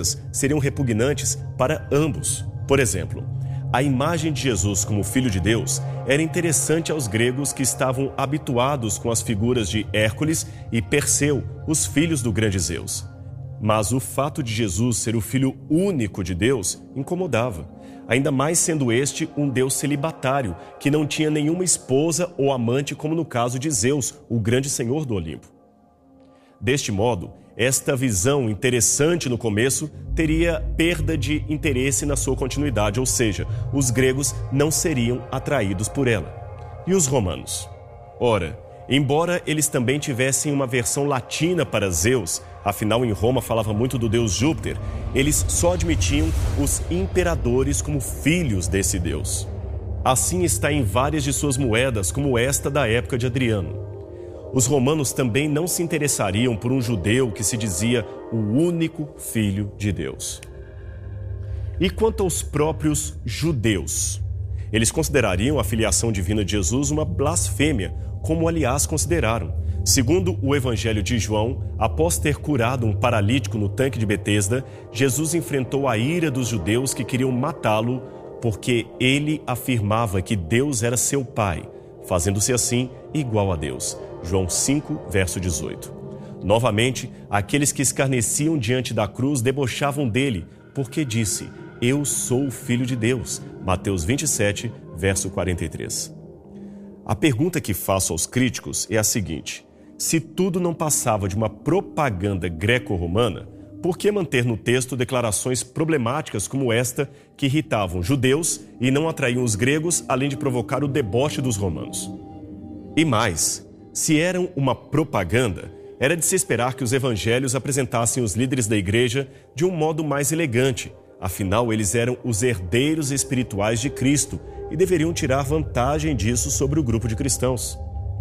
coisas seriam repugnantes para ambos. Por exemplo, a imagem de Jesus como Filho de Deus era interessante aos gregos que estavam habituados com as figuras de Hércules e Perseu, os filhos do grande Zeus. Mas o fato de Jesus ser o Filho único de Deus incomodava, ainda mais sendo este um Deus celibatário, que não tinha nenhuma esposa ou amante, como no caso de Zeus, o grande senhor do Olimpo. Deste modo, esta visão interessante no começo teria perda de interesse na sua continuidade, ou seja, os gregos não seriam atraídos por ela. E os romanos? Ora, embora eles também tivessem uma versão latina para Zeus, afinal em Roma falava muito do deus Júpiter, eles só admitiam os imperadores como filhos desse deus. Assim está em várias de suas moedas, como esta da época de Adriano. Os romanos também não se interessariam por um judeu que se dizia o único filho de Deus. E quanto aos próprios judeus? Eles considerariam a filiação divina de Jesus uma blasfêmia, como aliás consideraram. Segundo o Evangelho de João, após ter curado um paralítico no tanque de Betesda, Jesus enfrentou a ira dos judeus que queriam matá-lo porque ele afirmava que Deus era seu Pai, fazendo-se assim igual a Deus. João 5, verso 18. Novamente, aqueles que escarneciam diante da cruz debochavam dele, porque disse, eu sou o Filho de Deus. Mateus 27, verso 43. A pergunta que faço aos críticos é a seguinte: se tudo não passava de uma propaganda greco-romana, por que manter no texto declarações problemáticas como esta que irritavam judeus e não atraíam os gregos, além de provocar o deboche dos romanos? E mais, se eram uma propaganda, era de se esperar que os evangelhos apresentassem os líderes da igreja de um modo mais elegante. Afinal, eles eram os herdeiros espirituais de Cristo e deveriam tirar vantagem disso sobre o grupo de cristãos.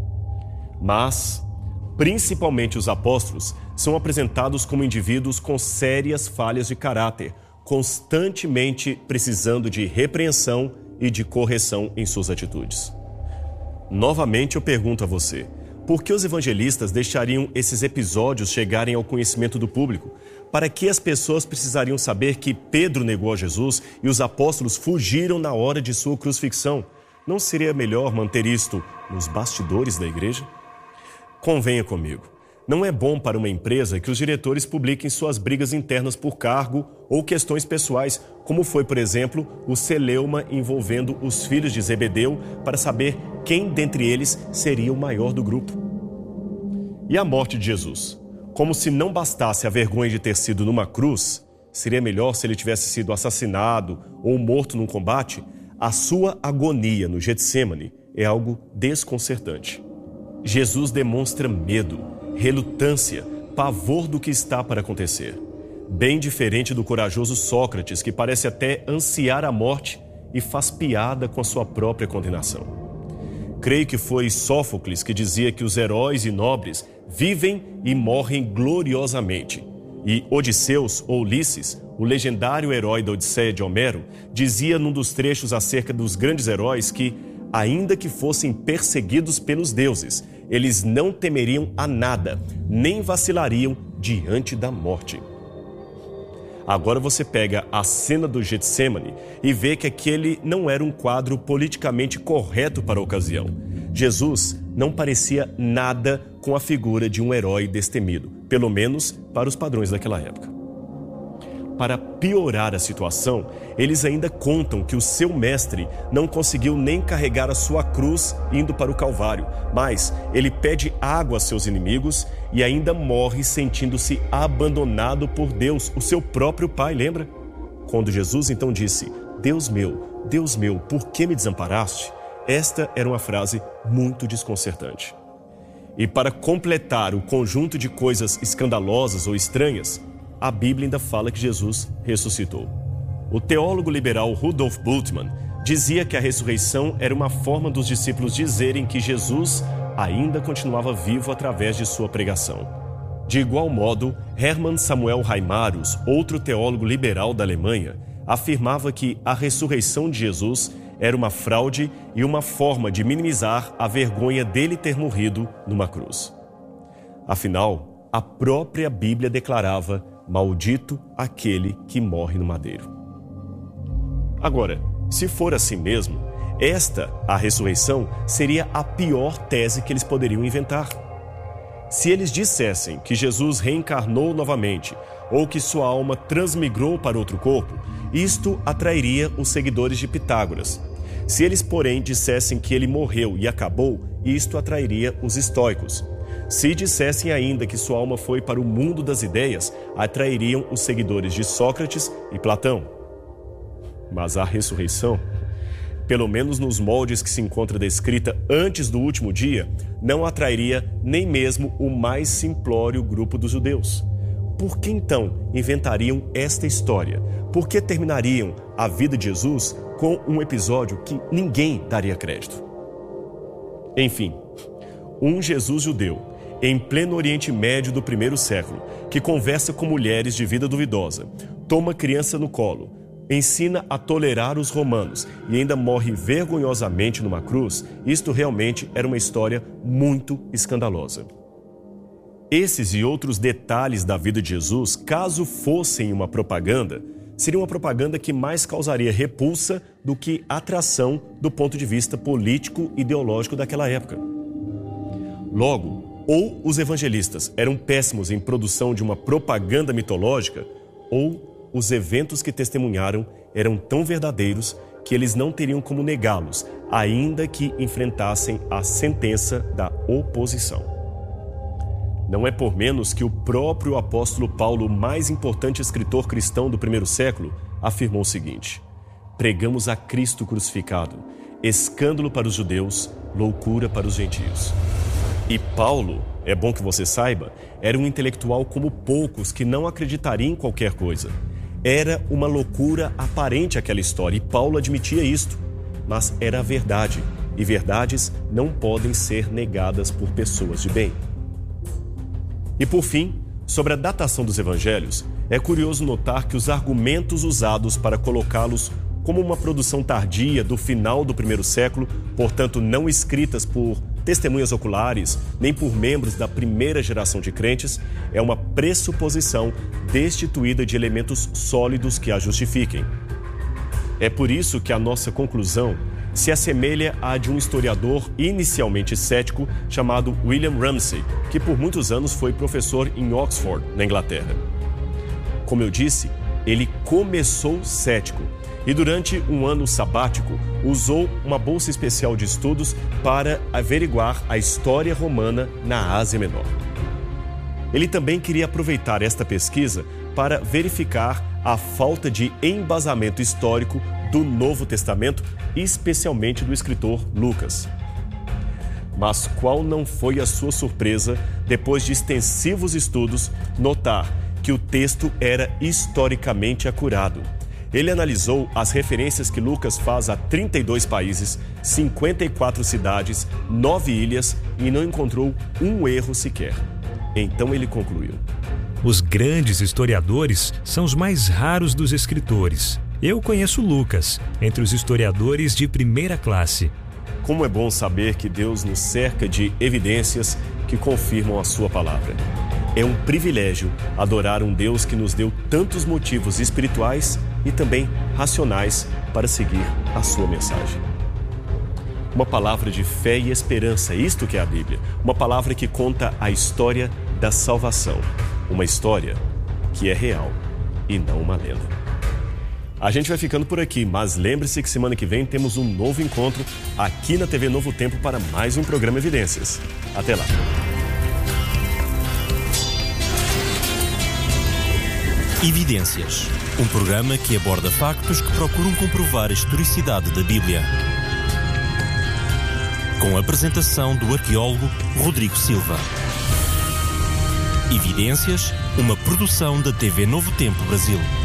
Mas, principalmente os apóstolos, são apresentados como indivíduos com sérias falhas de caráter, constantemente precisando de repreensão e de correção em suas atitudes. Novamente eu pergunto a você, por que os evangelistas deixariam esses episódios chegarem ao conhecimento do público? Para que as pessoas precisariam saber que Pedro negou a Jesus e os apóstolos fugiram na hora de sua crucifixão? Não seria melhor manter isto nos bastidores da igreja? Convenha comigo, não é bom para uma empresa que os diretores publiquem suas brigas internas por cargo ou questões pessoais, como foi, por exemplo, o celeuma envolvendo os filhos de Zebedeu para saber quem dentre eles seria o maior do grupo. E a morte de Jesus? Como se não bastasse a vergonha de ter sido numa cruz, seria melhor se ele tivesse sido assassinado ou morto num combate? A sua agonia no Getsêmani é algo desconcertante. Jesus demonstra medo, relutância, pavor do que está para acontecer. Bem diferente do corajoso Sócrates, que parece até ansiar a morte e faz piada com a sua própria condenação. Creio que foi Sófocles que dizia que os heróis e nobres vivem e morrem gloriosamente. E Odisseus, ou Ulisses, o legendário herói da Odisseia de Homero, dizia num dos trechos acerca dos grandes heróis que, ainda que fossem perseguidos pelos deuses, eles não temeriam a nada, nem vacilariam diante da morte. Agora você pega a cena do Getsêmani e vê que aquele não era um quadro politicamente correto para a ocasião. Jesus não parecia nada com a figura de um herói destemido, pelo menos para os padrões daquela época. Para piorar a situação, eles ainda contam que o seu mestre não conseguiu nem carregar a sua cruz indo para o Calvário, mas ele pede água a seus inimigos e ainda morre sentindo-se abandonado por Deus, o seu próprio Pai, lembra? Quando Jesus então disse, Deus meu, por que me desamparaste? Esta era uma frase muito desconcertante. E para completar o conjunto de coisas escandalosas ou estranhas, a Bíblia ainda fala que Jesus ressuscitou. O teólogo liberal Rudolf Bultmann dizia que a ressurreição era uma forma dos discípulos dizerem que Jesus ainda continuava vivo através de sua pregação. De igual modo, Hermann Samuel Reimarus, outro teólogo liberal da Alemanha, afirmava que a ressurreição de Jesus era uma fraude e uma forma de minimizar a vergonha dele ter morrido numa cruz. Afinal, a própria Bíblia declarava: maldito aquele que morre no madeiro. Agora, se for assim mesmo, a ressurreição, seria a pior tese que eles poderiam inventar. Se eles dissessem que Jesus reencarnou novamente ou que sua alma transmigrou para outro corpo, isto atrairia os seguidores de Pitágoras. Se eles, porém, dissessem que ele morreu e acabou, isto atrairia os estoicos. Se dissessem ainda que sua alma foi para o mundo das ideias, atrairiam os seguidores de Sócrates e Platão. Mas a ressurreição, pelo menos nos moldes que se encontra descrita antes do último dia, não atrairia nem mesmo o mais simplório grupo dos judeus. Por que então inventariam esta história? Por que terminariam a vida de Jesus com um episódio que ninguém daria crédito? Enfim, um Jesus judeu, em pleno Oriente Médio do primeiro século, que conversa com mulheres de vida duvidosa, toma criança no colo, ensina a tolerar os romanos e ainda morre vergonhosamente numa cruz, isto realmente era uma história muito escandalosa. Esses e outros detalhes da vida de Jesus, caso fossem uma propaganda, seria uma propaganda que mais causaria repulsa do que atração do ponto de vista político e ideológico daquela época. Logo, ou os evangelistas eram péssimos em produção de uma propaganda mitológica, ou os eventos que testemunharam eram tão verdadeiros que eles não teriam como negá-los, ainda que enfrentassem a sentença da oposição. Não é por menos que o próprio apóstolo Paulo, o mais importante escritor cristão do primeiro século, afirmou o seguinte: pregamos a Cristo crucificado, escândalo para os judeus, loucura para os gentios. E Paulo, é bom que você saiba, era um intelectual como poucos que não acreditaria em qualquer coisa. Era uma loucura aparente aquela história e Paulo admitia isto, mas era a verdade, e verdades não podem ser negadas por pessoas de bem. E por fim, sobre a datação dos evangelhos, é curioso notar que os argumentos usados para colocá-los como uma produção tardia do final do primeiro século, portanto não escritas por testemunhas oculares, nem por membros da primeira geração de crentes, é uma pressuposição destituída de elementos sólidos que a justifiquem. É por isso que a nossa conclusão se assemelha à de um historiador inicialmente cético chamado William Ramsay, que por muitos anos foi professor em Oxford, na Inglaterra. Como eu disse, ele começou cético e durante um ano sabático usou uma bolsa especial de estudos para averiguar a história romana na Ásia Menor. Ele também queria aproveitar esta pesquisa para verificar a falta de embasamento histórico do Novo Testamento, especialmente do escritor Lucas. Mas qual não foi a sua surpresa, depois de extensivos estudos, notar que o texto era historicamente acurado? Ele analisou as referências que Lucas faz a 32 países, 54 cidades, 9 ilhas e não encontrou um erro sequer. Então ele concluiu: os grandes historiadores são os mais raros dos escritores. Eu conheço Lucas, entre os historiadores de primeira classe. Como é bom saber que Deus nos cerca de evidências que confirmam a sua palavra. É um privilégio adorar um Deus que nos deu tantos motivos espirituais e também racionais para seguir a sua mensagem. Uma palavra de fé e esperança, isto que é a Bíblia. Uma palavra que conta a história da salvação. Uma história que é real e não uma lenda. A gente vai ficando por aqui, mas lembre-se que semana que vem temos um novo encontro aqui na TV Novo Tempo para mais um programa Evidências. Até lá! Evidências, um programa que aborda factos que procuram comprovar a historicidade da Bíblia. Com a apresentação do arqueólogo Rodrigo Silva. Evidências, uma produção da TV Novo Tempo Brasil.